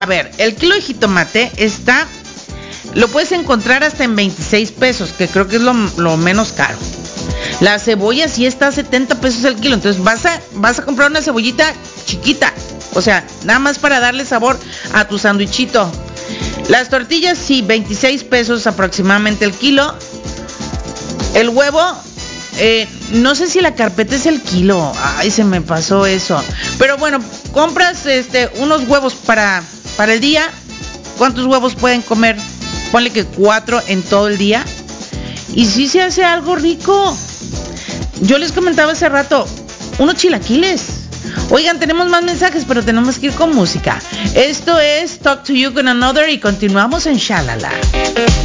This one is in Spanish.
A ver, el kilo de jitomate lo puedes encontrar hasta en 26 pesos, que creo que es lo menos caro. La cebolla sí está a 70 pesos el kilo, entonces vas a comprar una cebollita chiquita, o sea, nada más para darle sabor a tu sandwichito. Las tortillas sí, 26 pesos aproximadamente el kilo. El huevo, no sé si la carpeta es el kilo, ay, se me pasó eso. Pero bueno, compras unos huevos para el día. ¿Cuántos huevos pueden comer? Ponle que 4 en todo el día. Y sí se hace algo rico. Yo les comentaba hace rato, unos chilaquiles. Oigan, tenemos más mensajes, pero tenemos que ir con música. Esto es Talk to You con Another y continuamos en Shalala.